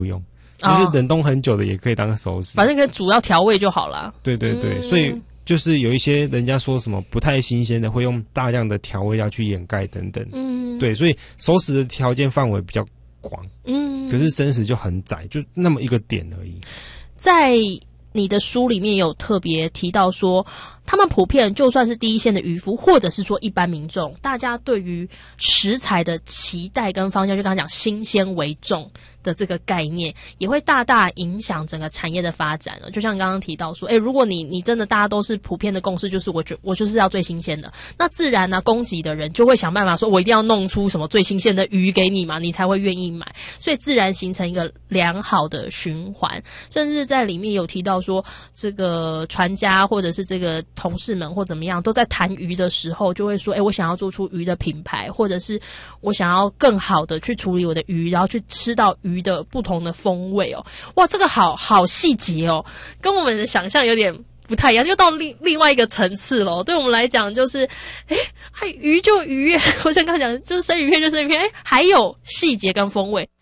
不用，就是冷冻很久的也可以当熟食， 反正可以主要调味就好了。 对对对，所以就是有一些人家说什么不太新鲜的，会用大量的调味料去掩盖等等。对，所以熟食的条件范围比较广，可是生食就很窄，就那么一个点而已。 在你的书里面有特别提到说，他们普遍就算是第一线的渔夫，或者是说一般民众，大家对于食材的期待跟方向，就刚刚讲新鲜为重的这个概念，也会大大影响整个产业的发展了。就像刚刚提到说，如果你真的大家都是普遍的共识，就是我就是要最新鲜的，那自然呢，供给的人就会想办法说，我一定要弄出什么最新鲜的鱼给你嘛，你才会愿意买，所以自然形成一个良好的循环。甚至在里面有提到说，这个船家或者是这个同事们或怎么样，都在谈鱼的时候就会说，我想要做出鱼的品牌，或者是我想要更好的去处理我的鱼，然后去吃到鱼的不同的风味哦。哇，这个好细节哦，跟我们的想象有点不太一样，就到另外一个层次咯。对我们来讲就是鱼就鱼，我像刚刚讲就是生鱼片就生鱼片，还有细节跟风味。